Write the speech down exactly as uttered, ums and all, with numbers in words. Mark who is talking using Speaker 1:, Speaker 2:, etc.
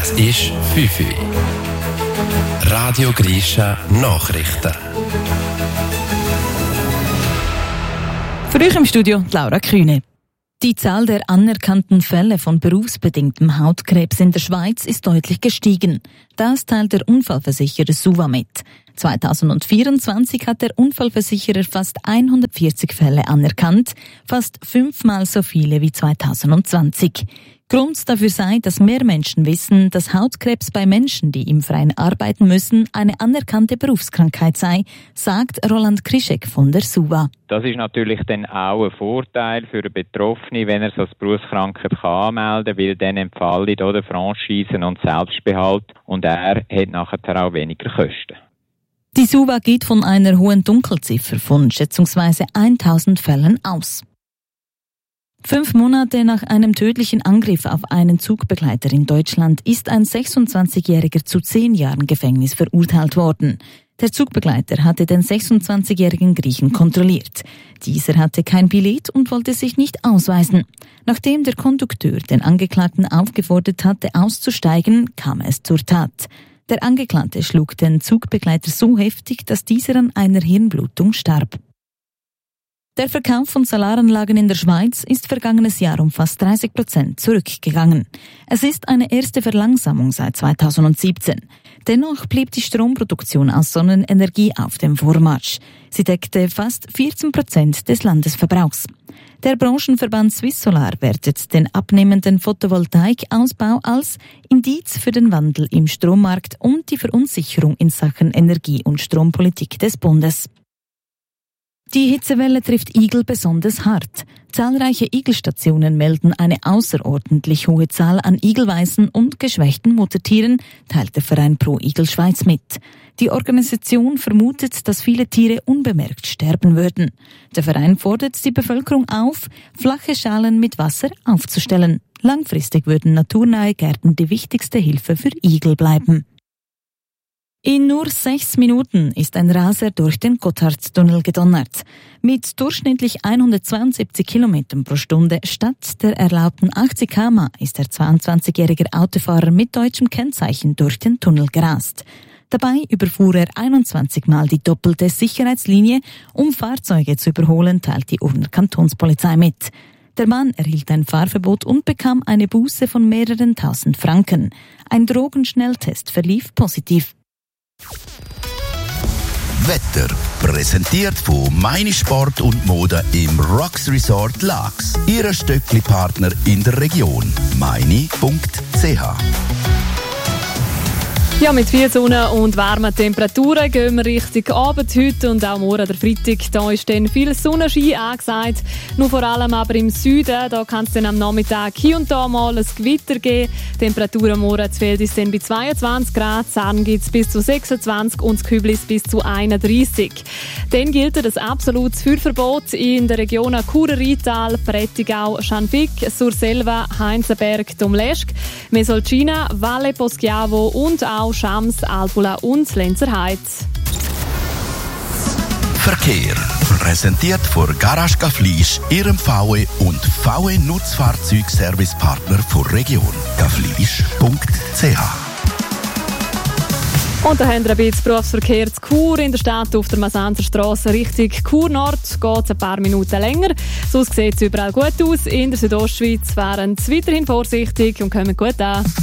Speaker 1: Es ist fünf Uhr. Radio Grisha Nachrichten.
Speaker 2: Für euch im Studio Laura Kühne. Die Zahl der anerkannten Fälle von berufsbedingtem Hautkrebs in der Schweiz ist deutlich gestiegen. Das teilt der Unfallversicherer SUVA mit. zweitausendvierundzwanzig hat der Unfallversicherer fast hundertvierzig Fälle anerkannt, fast fünfmal so viele wie zweitausendzwanzig. Grund dafür sei, dass mehr Menschen wissen, dass Hautkrebs bei Menschen, die im Freien arbeiten müssen, eine anerkannte Berufskrankheit sei, sagt Roland Krischek von der SUVA.
Speaker 3: Das ist natürlich dann auch ein Vorteil für den Betroffenen, wenn er so als Berufskrankheit kann anmelden kann, weil dann entfallen oder Franchisen und Selbstbehalt und er hat nachher auch weniger Kosten.
Speaker 2: Die SUVA geht von einer hohen Dunkelziffer von schätzungsweise tausend Fällen aus. Fünf Monate nach einem tödlichen Angriff auf einen Zugbegleiter in Deutschland ist ein sechsundzwanzigjähriger zu zehn Jahren Gefängnis verurteilt worden. Der Zugbegleiter hatte den sechsundzwanzigjährigen Griechen kontrolliert. Dieser hatte kein Billett und wollte sich nicht ausweisen. Nachdem der Kondukteur den Angeklagten aufgefordert hatte, auszusteigen, kam es zur Tat. Der Angeklagte schlug den Zugbegleiter so heftig, dass dieser an einer Hirnblutung starb. Der Verkauf von Solaranlagen in der Schweiz ist vergangenes Jahr um fast dreißig Prozent zurückgegangen. Es ist eine erste Verlangsamung seit zweitausendsiebzehn. Dennoch blieb die Stromproduktion aus Sonnenenergie auf dem Vormarsch. Sie deckte fast vierzehn Prozent des Landesverbrauchs. Der Branchenverband Swiss Solar wertet den abnehmenden Photovoltaikausbau als Indiz für den Wandel im Strommarkt und die Verunsicherung in Sachen Energie- und Strompolitik des Bundes. Die Hitzewelle trifft Igel besonders hart. Zahlreiche Igelstationen melden eine außerordentlich hohe Zahl an igelweißen und geschwächten Muttertieren, teilt der Verein Pro Igel Schweiz mit. Die Organisation vermutet, dass viele Tiere unbemerkt sterben würden. Der Verein fordert die Bevölkerung auf, flache Schalen mit Wasser aufzustellen. Langfristig würden naturnahe Gärten die wichtigste Hilfe für Igel bleiben. In nur sechs Minuten ist ein Raser durch den Gotthardtunnel gedonnert. Mit durchschnittlich hundertzweiundsiebzig Kilometern pro Stunde statt der erlaubten achtzig Kilometer pro Stunde ist der zweiundzwanzigjährige Autofahrer mit deutschem Kennzeichen durch den Tunnel gerast. Dabei überfuhr er einundzwanzig Mal die doppelte Sicherheitslinie, um Fahrzeuge zu überholen, teilt die Urner Kantonspolizei mit. Der Mann erhielt ein Fahrverbot und bekam eine Buße von mehreren tausend Franken. Ein Drogenschnelltest verlief positiv.
Speaker 4: Wetter präsentiert von Meine Sport und Mode im Rocks Resort Laax. Ihr Stöckli-Partner in der Region. meine punkt c h.
Speaker 5: Ja, mit viel Sonne und warmen Temperaturen gehen wir Richtung Abend heute und auch morgen, der Freitag. Da ist dann viel Sonnenschein angesagt. Nur vor allem aber im Süden, da kann es dann am Nachmittag hier und da mal ein Gewitter geben. Die Temperatur am Morgen fällt ist dann bei zweiundzwanzig Grad, Sarn gibt es bis zu sechsundzwanzig und das Küblis bis zu einunddreißig. Dann gilt das absolutes Feuerverbot in der Region Churer-Rheintal, Prättigau, Schanfigg, Surselva, Heinzenberg, Domleschg, Mesolcina, Valle Poschiavo und auch Schams, Albula und Lenzerheide.
Speaker 4: Verkehr präsentiert von Garage Gaflisch, Ihrem V W und V W Nutzfahrzeugservicepartner der Region. gaflisch punkt c h.
Speaker 5: Und da haben wir ein bisschen Berufsverkehr zu Chur in der Stadt auf der Masanzerstrasse Richtung Chur Nord. Geht es ein paar Minuten länger. Sonst sieht es überall gut aus. In der Südostschweiz wären sie weiterhin vorsichtig und kommen gut an.